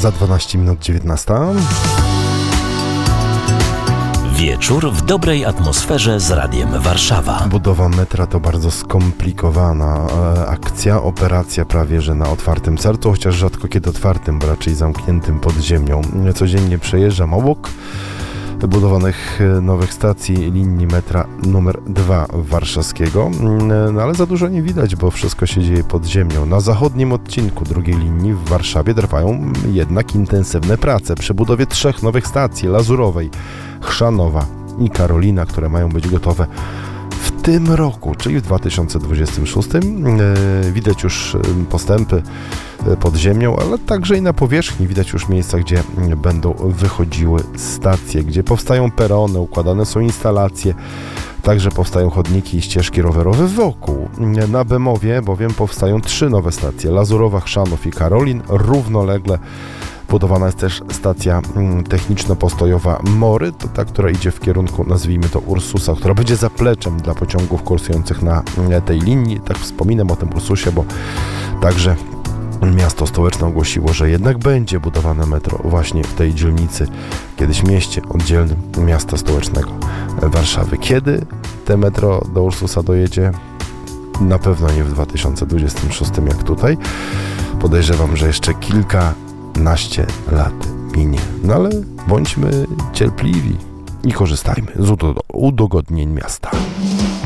Za 12 minut 19. Wieczór w dobrej atmosferze z Radiem Warszawa. Budowa metra to bardzo skomplikowana akcja, operacja prawie że na otwartym sercu, chociaż rzadko kiedy otwartym, bo raczej zamkniętym pod ziemią. Codziennie przejeżdżam obok budowanych nowych stacji linii metra numer 2 warszawskiego, ale za dużo nie widać, bo wszystko się dzieje pod ziemią. Na zachodnim odcinku drugiej linii w Warszawie trwają jednak intensywne prace przy budowie 3 nowych stacji: Lazurowej, Chrzanowa i Karolina, które mają być gotowe w tym roku, czyli w 2026. Widać już postępy pod ziemią, ale także i na powierzchni. Widać już miejsca, gdzie będą wychodziły stacje, gdzie powstają perony, układane są instalacje, także powstają chodniki i ścieżki rowerowe wokół. Na Bemowie bowiem powstają 3 nowe stacje: Lazurowa, Chrzanów i Karolin. Równolegle budowana jest też stacja techniczno-postojowa Mory, to ta, która idzie w kierunku, nazwijmy to, Ursusa, która będzie zapleczem dla pociągów kursujących na tej linii. Tak wspominam o tym Ursusie, bo także miasto stołeczne ogłosiło, że jednak będzie budowane metro właśnie w tej dzielnicy, kiedyś mieście oddzielnym miasta stołecznego Warszawy. Kiedy te metro do Ursusa dojedzie? Na pewno nie w 2026 jak tutaj. Podejrzewam, że jeszcze kilkanaście lat minie. No ale bądźmy cierpliwi i korzystajmy z udogodnień miasta.